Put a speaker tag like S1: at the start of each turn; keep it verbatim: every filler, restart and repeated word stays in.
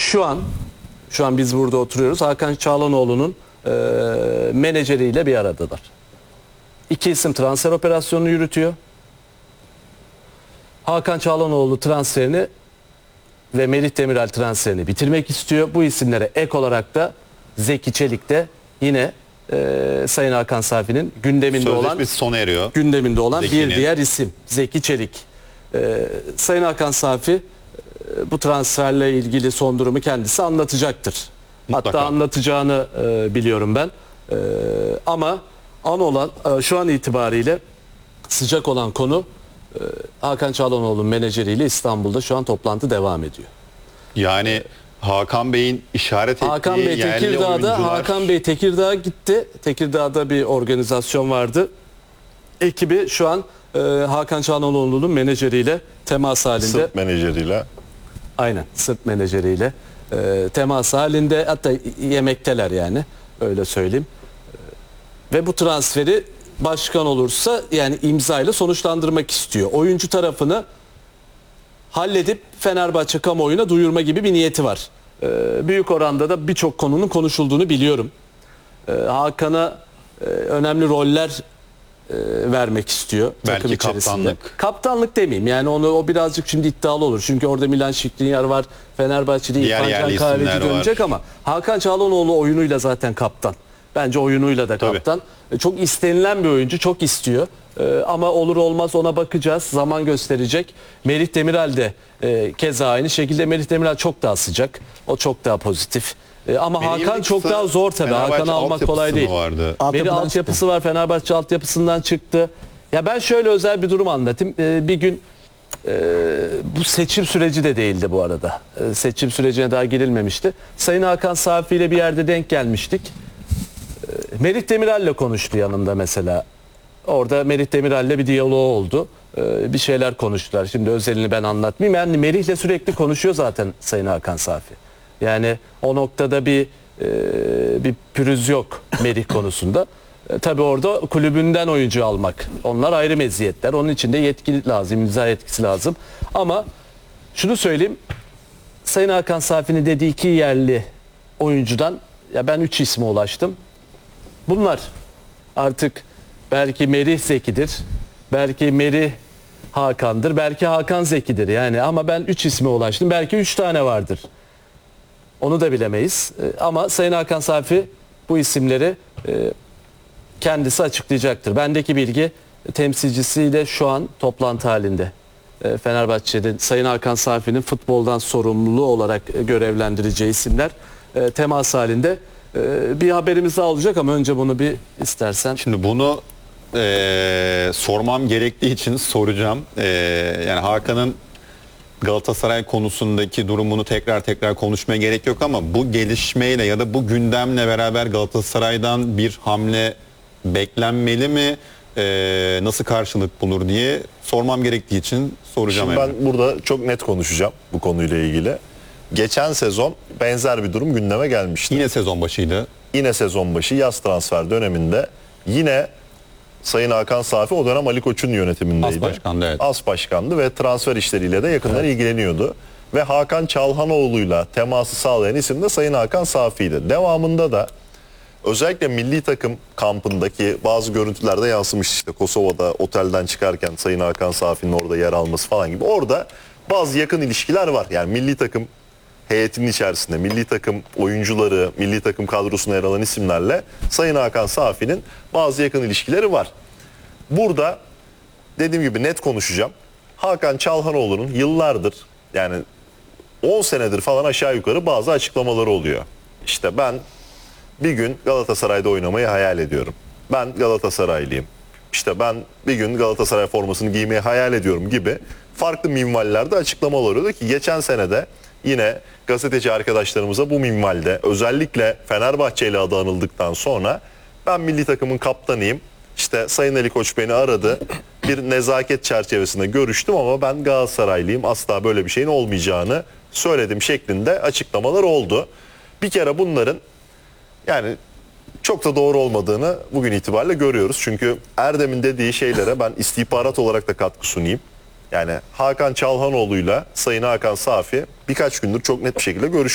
S1: şu an şu an biz burada oturuyoruz. Hakan Çalhanoğlu'nun e, menajeriyle bir aradalar. İki isim transfer operasyonunu yürütüyor. Hakan Çalhanoğlu transferini ve Melih Demiral transferini bitirmek istiyor. Bu isimlere ek olarak da Zeki Çelik de yine e, Sayın Hakan Safi'nin gündeminde olan
S2: sona eriyor.
S1: gündeminde olan
S2: Zeki'nin.
S1: bir diğer isim Zeki Çelik. E, Sayın Hakan Safi e, bu transferle ilgili son durumu kendisi anlatacaktır.
S2: Mutlaka.
S1: Hatta anlatacağını e, biliyorum ben. E, ama an olan e, şu an itibariyle sıcak olan konu e, Hakan Çalhanoğlu'nun menajeriyle İstanbul'da şu an toplantı devam ediyor.
S2: Yani Hakan Bey'in işaret ettiği
S1: Hakan Bey
S2: yerli
S1: Tekirdağ'da
S2: oyuncular...
S1: Hakan Bey Tekirdağ'a gitti. Tekirdağ'da bir organizasyon vardı. Ekibi şu an e, Hakan Çalhanoğlu'nun menajeriyle temas halinde.
S3: Sırp menajeriyle.
S1: Aynen, Sırp menajeriyle e, temas halinde, hatta yemekteler yani, öyle söyleyeyim. E, ve bu transferi başkan olursa yani imzayla sonuçlandırmak istiyor. Oyuncu tarafını halledip Fenerbahçe kamuoyuna duyurma gibi bir niyeti var. E, büyük oranda da birçok konunun konuşulduğunu biliyorum. E, Hakan'a e, önemli roller e, vermek istiyor
S2: Belki
S1: takım içerisinde.
S2: kaptanlık.
S1: Kaptanlık demeyeyim yani, onu o birazcık şimdi iddialı olur. Çünkü orada Milan Skriniar var, Fenerbahçe'de
S2: Diğer
S1: İrfan
S2: yerli
S1: Can
S2: isimler
S1: Kahveci
S2: var.
S1: dönecek ama Hakan Çalhanoğlu oyunuyla zaten kaptan. Bence oyunuyla da
S2: Tabii.
S1: kaptan. E, Çok istenilen bir oyuncu, çok istiyor. E, ama olur olmaz ona bakacağız. Zaman gösterecek. Melih Demiral de e, keza aynı şekilde. Melih Demiral çok daha sıcak. O çok daha pozitif. E, ama
S2: Melih'in
S1: Hakan
S2: bir
S1: çok
S2: kısa
S1: daha zor tabii.
S2: Fenerbahçe
S1: Hakan'ı almak kolay
S2: altyapısı
S1: değil.
S2: mı vardı?
S1: Melih
S4: Altyapıdan
S1: altyapısı var. Fenerbahçe altyapısından çıktı. Ya ben şöyle özel bir durum anlatayım. E, bir gün e, bu seçim süreci de değildi bu arada. E, seçim sürecine daha girilmemişti. Sayın Hakan Safi ile bir yerde denk gelmiştik. Melih Demiral'le konuştu yanımda mesela. Orada Melih Demiral'le bir diyaloğu oldu. Ee, bir şeyler konuştular. Şimdi özelini ben anlatmayayım. Yani Melih'le sürekli konuşuyor zaten Sayın Hakan Safi. Yani o noktada bir e, bir pürüz yok Melih konusunda. E, tabii orada kulübünden oyuncu almak. Onlar ayrı meziyetler. Onun için de yetkili lazım, imza yetkisi lazım. Ama şunu söyleyeyim. Sayın Hakan Safi'nin dediği iki yerli oyuncudan ya ben üç isme ulaştım. Bunlar artık belki Merih Zeki'dir, belki Merih Hakan'dır, belki Hakan Zeki'dir yani, ama ben üç isme ulaştım. Belki üç tane vardır. Onu da bilemeyiz. E, Ama Sayın Hakan Safi bu isimleri e, kendisi açıklayacaktır. Bendeki bilgi temsilcisiyle şu an toplantı halinde. E, Fenerbahçe'de Sayın Hakan Safi'nin futboldan sorumlu olarak görevlendireceği isimler e, temas halinde. Ee, bir haberimiz daha olacak ama önce bunu bir istersen.
S2: Şimdi bunu e, sormam gerektiği için soracağım. E, yani Hakan'ın Galatasaray konusundaki durumunu tekrar tekrar konuşmaya gerek yok ama bu gelişmeyle ya da bu gündemle beraber Galatasaray'dan bir hamle beklenmeli mi? E, nasıl karşılık bulur diye sormam gerektiği için soracağım.
S3: Şimdi
S2: yani.
S3: ben burada çok net konuşacağım bu konuyla ilgili. Geçen sezon benzer bir durum gündeme gelmişti.
S2: Yine sezon başıydı.
S3: Yine sezon başı yaz transfer döneminde yine Sayın Hakan Safi o dönem Ali Koç'un yönetimindeydi.
S2: As başkandı, evet.
S3: As başkandı ve transfer işleriyle de yakından evet. ilgileniyordu. Ve Hakan Çalhanoğlu'yla teması sağlayan isim de Sayın Hakan Safi'ydi. Devamında da özellikle milli takım kampındaki bazı görüntülerde yansımış, işte Kosova'da otelden çıkarken Sayın Hakan Safi'nin orada yer alması falan gibi. Orada bazı yakın ilişkiler var. Yani milli takım heyetinin içerisinde milli takım oyuncuları, milli takım kadrosuna yer alan isimlerle Sayın Hakan Safi'nin bazı yakın ilişkileri var. Burada dediğim gibi net konuşacağım. Hakan Çalhanoğlu'nun yıllardır, yani on senedir falan aşağı yukarı bazı açıklamaları oluyor. İşte ben bir gün Galatasaray'da oynamayı hayal ediyorum. Ben Galatasaraylıyım. İşte ben bir gün Galatasaray formasını giymeyi hayal ediyorum gibi farklı minvallerde açıklamalar oluyordu ki geçen senede yine gazeteci arkadaşlarımıza bu minvalde özellikle Fenerbahçe ile adı anıldıktan sonra ben milli takımın kaptanıyım, İşte Sayın Ali Koç beni aradı, bir nezaket çerçevesinde görüştüm ama ben Galatasaraylıyım, asla böyle bir şeyin olmayacağını söyledim şeklinde açıklamalar oldu. Bir kere bunların yani çok da doğru olmadığını bugün itibariyle görüyoruz. Çünkü Erdem'in dediği şeylere ben istihbarat olarak da katkı sunayım. Yani Hakan Çalhanoğlu'yla Sayın Hakan Safi birkaç gündür çok net bir şekilde görüşüyor.